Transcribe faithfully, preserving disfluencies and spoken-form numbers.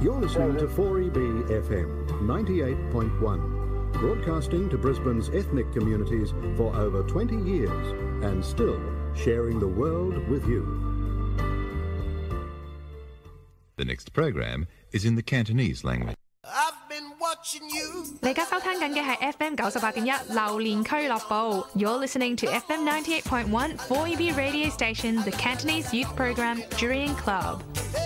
You're listening to four E B F M ninety-eight point one, broadcasting to Brisbane's ethnic communities for over twenty years and still sharing the world with you. The next program is in the Cantonese language. I've been watching you. 你而家收聽緊嘅係 F M 九十八點一榴蓮俱樂部。You're listening to F M ninety-eight point one four E B radio station, the Cantonese youth program, Jurian Club.